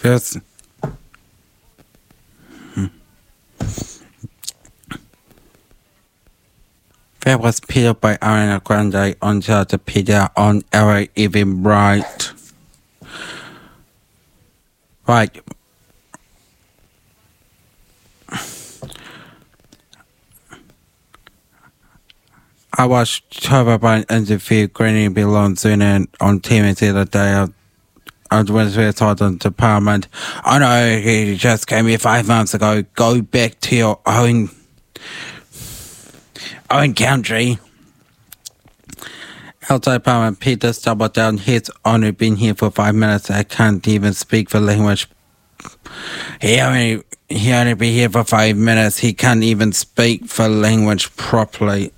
Yes. That was Peter by Ariana Grande on the Peter on LA Even Right. Right. I watched Trevor Bryan interview Granny Belong Zoom on TV the other day. I was told on the Parliament. I know he just came here 5 months ago. Go back to your own country. Outside Parliament, Peter doubled down. He's only been here for 5 minutes. I can't even speak the language. He only been here for 5 minutes. He can't even speak the language properly.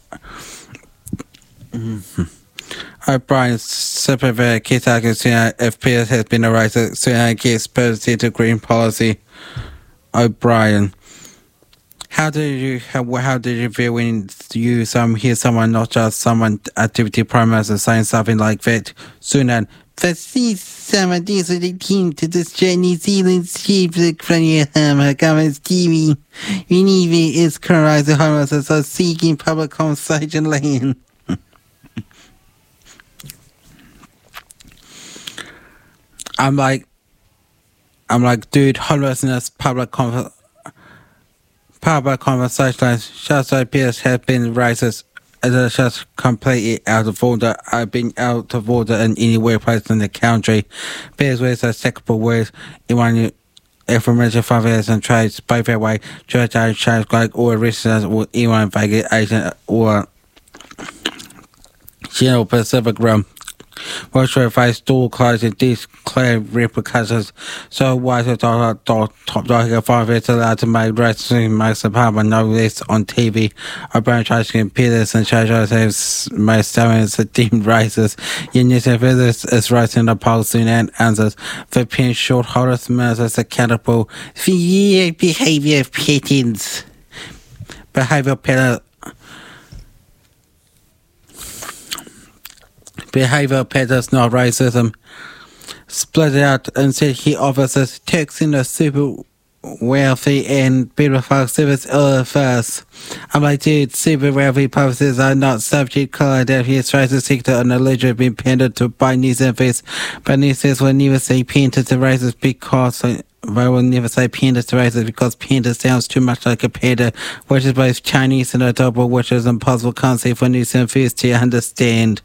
O'Brien supervisor Keith Atkinson if Pierce has been arrested. Soon gives presidency to green policy. O'Brien. How did you feel when you hear someone, not just someone, activity prime minister saying something like that? Sunan. Some of these are the team to destroy New Zealand's chief government's TV. Univi is criminalized the homeless are seeking public compensation land. I'm like, dude, homelessness, public conversation, just like Pierce has been racist. It's just completely out of order. I've been out of order in any workplace in the country. Pierce wears a secondary words in one information 5 years and trades both that way. Church trades like or residents or anyone vacation or general Pacific Rim. Watch your face door closing these clear repercussions. So why is top dog 5 years allowed to make wrestling makes the apartment no less on TV? Our brand tries to compare this and shows ourselves most stories that deemed racist. Your news and visitors is writing the polls and answers. For pin short holders is accountable for your behavior patterns. Behavior patterns. Behavior patterns, not racism. Split it out and said he offers taxing the super wealthy and beautiful service first. I'm like, dude, super wealthy purposes are not subject color that his racist sector and allegedly been painted to by news and face. But news says will never say painted to racist because they will never say panda to racist because panda sounds too much like a panda, which is both Chinese and adorable, which is impossible concept for news and face to understand.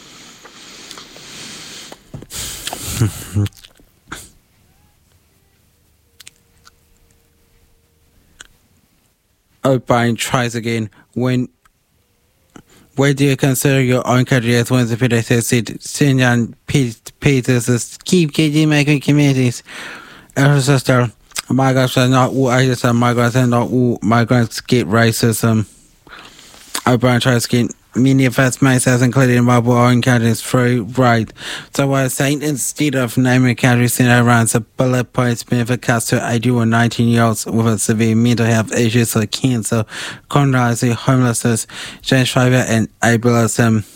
O'Brien tries again. Where do you consider your own country as one of the people said Sinyan Peters keep getting making communities? Elder sister, migrants are not all agents and migrants and not all migrants get racism. O'Brien tries again. Many of us myself, including mobile own countries, through right. So I was saying instead of naming countries in Iran, the bullet points benefit cuts to 18 or 19-year-olds with severe mental health issues like cancer, chronically homelessness, gentrification, and ableism.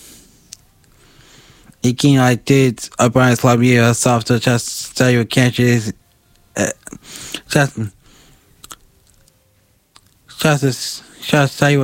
Again, I did O'Brien's love you yourself to just say your country just say